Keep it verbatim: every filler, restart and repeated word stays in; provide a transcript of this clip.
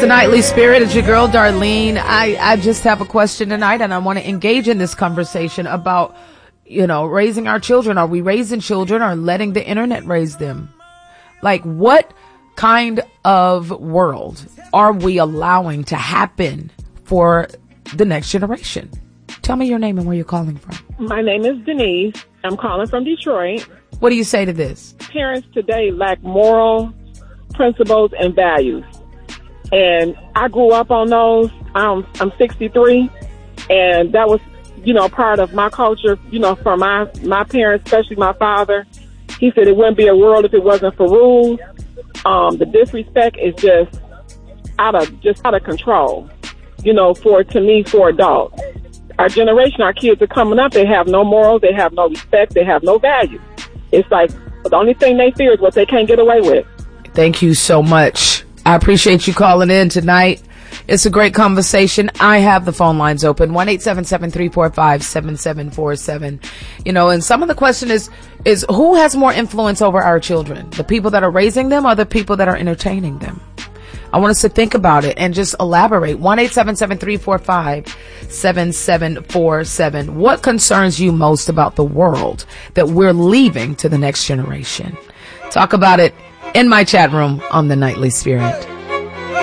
the Nightly Spirit. It's your girl, Darlene. I, I just have a question tonight, and I want to engage in this conversation about, you know, raising our children. Are we raising children or letting the internet raise them? Like, what kind of world are we allowing to happen for the next generation? Tell me your name and where you're calling from. My name is Denise. I'm calling from Detroit. What do you say to this? Parents today lack moral principles and values. And I grew up on those. I'm, I'm sixty-three, and that was, you know, part of my culture, you know, for my, my parents, especially my father. He said it wouldn't be a world if it wasn't for rules. Um, the disrespect is just out of, just out of control, you know, for, to me, for adults. Our generation, our kids are coming up, they have no morals, they have no respect, they have no value. It's like the only thing they fear is what they can't get away with. Thank you so much. I appreciate you calling in tonight. It's a great conversation. I have the phone lines open, one eight seven seven, three four five, seven seven four seven. You know, and some of the question is, is who has more influence over our children? The people that are raising them or the people that are entertaining them? I want us to think about it and just elaborate. one eight seven seven, three four five, seven seven four seven. What concerns you most about the world that we're leaving to the next generation? Talk about it in my chat room on the Nightly Spirit.